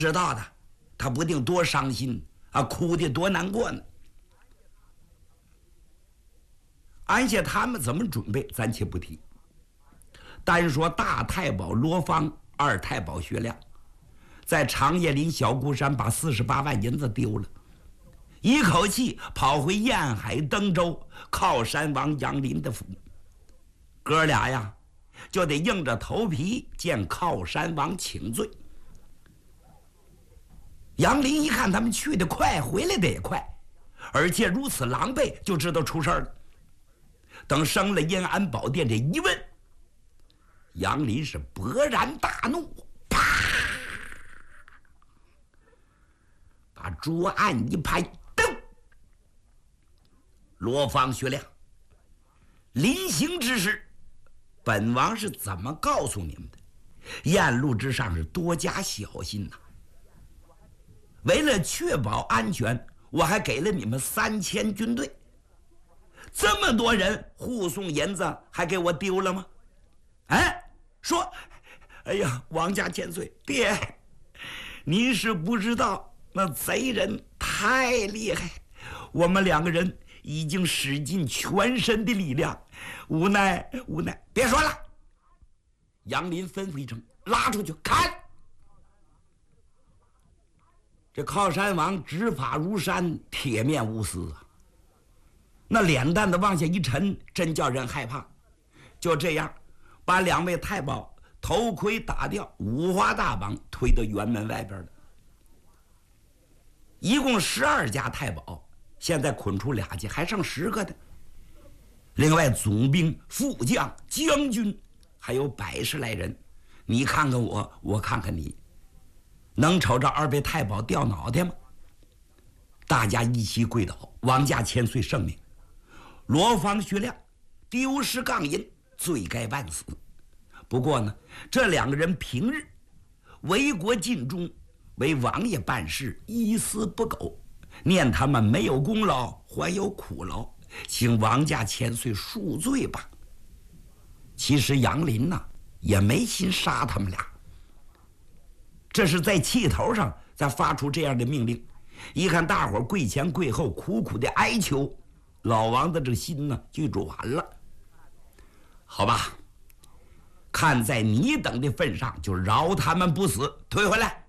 知道的，他不定多伤心啊，哭的多难过呢。按下他们怎么准备，暂且不提。单说大太保罗芳，二太保薛亮，在长叶林小孤山把48万银子丢了，一口气跑回燕海登州靠山王杨林的府。哥俩呀，就得硬着头皮见靠山王请罪。杨林一看他们去得快，回来的也快，而且如此狼狈，就知道出事了。等升了延安宝殿，这一问，杨林是勃然大怒，啪，把桌案一拍，噔！罗芳、薛亮，临行之时，本王是怎么告诉你们的？雁路之上是多加小心呐。为了确保安全，我还给了你们3000军队。这么多人护送银子，还给我丢了吗？哎，说，哎呀，王家千岁，爹，您是不知道，那贼人太厉害，我们2个人已经使尽全身的力量，无奈，别说了。杨林吩咐一声，拉出去砍。这靠山王执法如山，铁面无私啊，那脸蛋子往下一沉，真叫人害怕。就这样，把2位太保头盔打掉，五花大绑推到辕门外边了。一共12家太保，现在捆出2家，还剩10个的。另外总兵、副将、将军还有100来人，你看看我，我看看你，能瞅着2位太保掉脑袋吗？大家一起跪倒，王家千岁圣命，罗芳、薛亮丢失杠银，罪该万死。不过呢，这2个人平日为国尽忠，为王爷办事一丝不苟，念他们没有功劳，还有苦劳，请王家千岁恕罪吧。其实杨林呢，也没心杀他们俩，这是在气头上才发出这样的命令。一看大伙跪前跪后，苦苦的哀求，老王的这心呢就软了。好吧，看在你等的份上，就饶他们不死，退回来。